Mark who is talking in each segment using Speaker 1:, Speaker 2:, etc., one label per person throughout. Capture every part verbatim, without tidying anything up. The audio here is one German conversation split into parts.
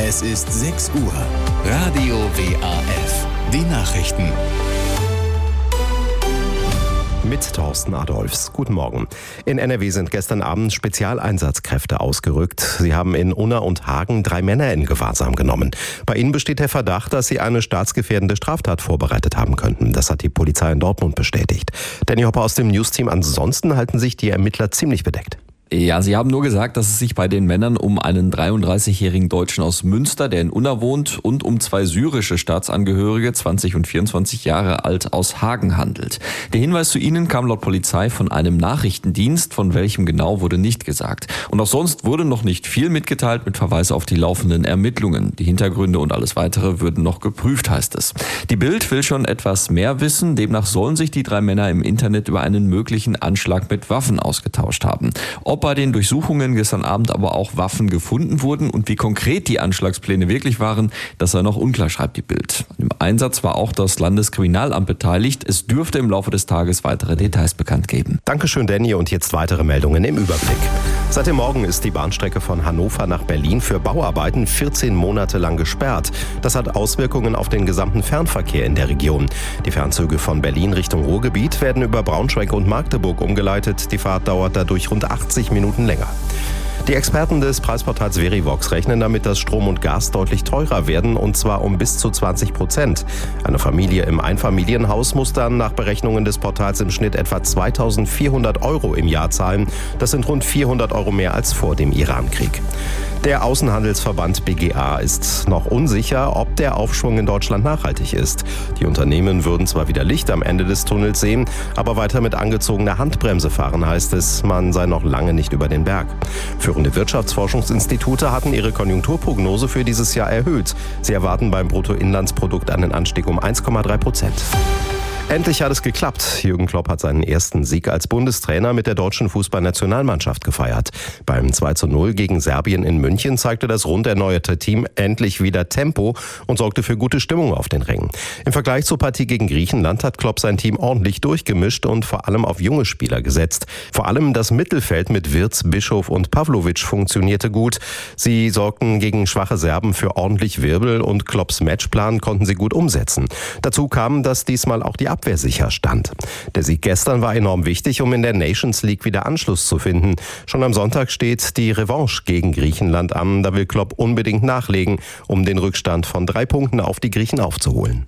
Speaker 1: Es ist sechs Uhr. Radio W A F. Die Nachrichten.
Speaker 2: Mit Thorsten Adolfs. Guten Morgen. In N R W sind gestern Abend Spezialeinsatzkräfte ausgerückt. Sie haben in Unna und Hagen drei Männer in Gewahrsam genommen. Bei ihnen besteht der Verdacht, dass sie eine staatsgefährdende Straftat vorbereitet haben könnten. Das hat die Polizei in Dortmund bestätigt. Danny Hopper aus dem Newsteam. Ansonsten halten sich die Ermittler ziemlich bedeckt.
Speaker 3: Ja, sie haben nur gesagt, dass es sich bei den Männern um einen dreiunddreißigjährigen Deutschen aus Münster, der in Unna wohnt, und um zwei syrische Staatsangehörige, zwanzig und vierundzwanzig Jahre alt, aus Hagen handelt. Der Hinweis zu ihnen kam laut Polizei von einem Nachrichtendienst, von welchem genau wurde nicht gesagt. Und auch sonst wurde noch nicht viel mitgeteilt mit Verweis auf die laufenden Ermittlungen. Die Hintergründe und alles Weitere würden noch geprüft, heißt es. Die Bild will schon etwas mehr wissen. Demnach sollen sich die drei Männer im Internet über einen möglichen Anschlag mit Waffen ausgetauscht haben. Ob bei den Durchsuchungen gestern Abend aber auch Waffen gefunden wurden und wie konkret die Anschlagspläne wirklich waren, das sei noch unklar, schreibt die Bild. Im Einsatz war auch das Landeskriminalamt beteiligt. Es dürfte im Laufe des Tages weitere Details bekannt geben.
Speaker 2: Dankeschön, Danny. Und jetzt weitere Meldungen im Überblick. Seit dem Morgen ist die Bahnstrecke von Hannover nach Berlin für Bauarbeiten vierzehn Monate lang gesperrt. Das hat Auswirkungen auf den gesamten Fernverkehr in der Region. Die Fernzüge von Berlin Richtung Ruhrgebiet werden über Braunschweig und Magdeburg umgeleitet. Die Fahrt dauert dadurch rund achtzig Minuten länger. Die Experten des Preisportals Verivox rechnen damit, dass Strom und Gas deutlich teurer werden, und zwar um bis zu zwanzig Prozent. Eine Familie im Einfamilienhaus muss dann nach Berechnungen des Portals im Schnitt etwa zweitausendvierhundert Euro im Jahr zahlen. Das sind rund vierhundert Euro mehr als vor dem Irankrieg. Der Außenhandelsverband B G A ist noch unsicher, ob der Aufschwung in Deutschland nachhaltig ist. Die Unternehmen würden zwar wieder Licht am Ende des Tunnels sehen, aber weiter mit angezogener Handbremse fahren, heißt es. Man sei noch lange nicht über den Berg. Führende Wirtschaftsforschungsinstitute hatten ihre Konjunkturprognose für dieses Jahr erhöht. Sie erwarten beim Bruttoinlandsprodukt einen Anstieg um eins Komma drei Prozent. Endlich hat es geklappt. Jürgen Klopp hat seinen ersten Sieg als Bundestrainer mit der deutschen Fußballnationalmannschaft gefeiert. Beim zwei zu null gegen Serbien in München zeigte das rund erneuerte Team endlich wieder Tempo und sorgte für gute Stimmung auf den Rängen. Im Vergleich zur Partie gegen Griechenland hat Klopp sein Team ordentlich durchgemischt und vor allem auf junge Spieler gesetzt. Vor allem das Mittelfeld mit Wirtz, Bischof und Pavlovic funktionierte gut. Sie sorgten gegen schwache Serben für ordentlich Wirbel und Klopps Matchplan konnten sie gut umsetzen. Dazu kam, dass diesmal auch die Abwehr sicher stand. Der Sieg gestern war enorm wichtig, um in der Nations League wieder Anschluss zu finden. Schon am Sonntag steht die Revanche gegen Griechenland an. Da will Klopp unbedingt nachlegen, um den Rückstand von drei Punkten auf die Griechen aufzuholen.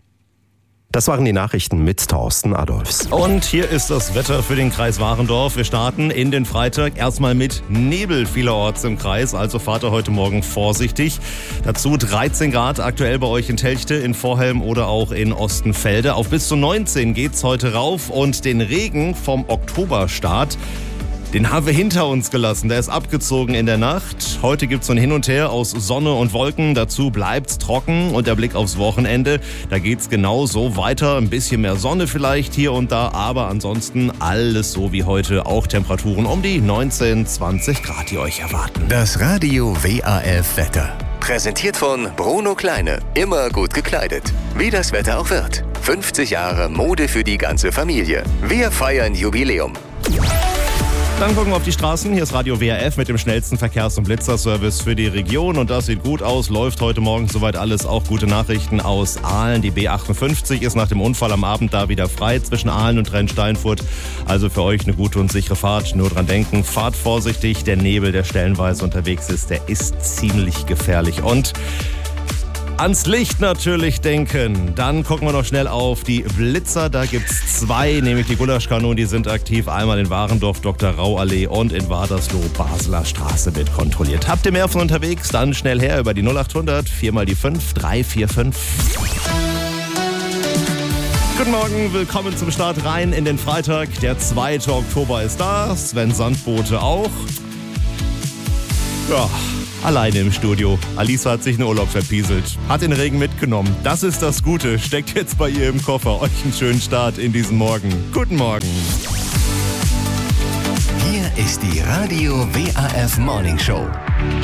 Speaker 2: Das waren die Nachrichten mit Thorsten Adolfs.
Speaker 4: Und hier ist das Wetter für den Kreis Warendorf. Wir starten in den Freitag erstmal mit Nebel vielerorts im Kreis. Also fahrt ihr heute Morgen vorsichtig. Dazu dreizehn Grad aktuell bei euch in Telchte, in Vorhelm oder auch in Ostenfelde. Auf bis zu neunzehn geht's heute rauf. Und den Regen vom Oktoberstart, den haben wir hinter uns gelassen. Der ist abgezogen in der Nacht. Heute gibt's so ein Hin und Her aus Sonne und Wolken. Dazu bleibt's trocken und der Blick aufs Wochenende. Da geht's genau so weiter. Ein bisschen mehr Sonne vielleicht hier und da, aber ansonsten alles so wie heute. Auch Temperaturen um die neunzehn, zwanzig Grad, die euch erwarten.
Speaker 1: Das Radio W A F Wetter. Präsentiert von Bruno Kleine. Immer gut gekleidet. Wie das Wetter auch wird. fünfzig Jahre Mode für die ganze Familie. Wir feiern Jubiläum.
Speaker 4: Dann gucken wir auf die Straßen. Hier ist Radio W A F mit dem schnellsten Verkehrs- und Blitzerservice für die Region. Und das sieht gut aus, läuft heute Morgen soweit alles. Auch gute Nachrichten aus Aalen. Die B achtundfünfzig ist nach dem Unfall am Abend da wieder frei zwischen Aalen und Rennsteinfurt. Also für euch eine gute und sichere Fahrt. Nur dran denken, fahrt vorsichtig. Der Nebel, der stellenweise unterwegs ist, der ist ziemlich gefährlich. Und ans Licht natürlich denken. Dann gucken wir noch schnell auf die Blitzer. Da gibt's zwei, nämlich die Gulaschkanonen, die sind aktiv. Einmal in Warendorf, Doktor Rau Allee und in Wadersloh, Basler Straße wird kontrolliert. Habt ihr mehr von unterwegs? Dann schnell her über die null achthundert, vier mal die fünf, drei vier fünf. Guten Morgen, willkommen zum Start rein in den Freitag. Der zweite Oktober ist da, Sven Sandbote auch. Ja, alleine im Studio. Alisa hat sich einen Urlaub verpieselt, hat den Regen mitgenommen. Das ist das Gute, steckt jetzt bei ihr im Koffer. Euch einen schönen Start in diesen Morgen. Guten Morgen.
Speaker 1: Hier ist die Radio W A F Morning Show.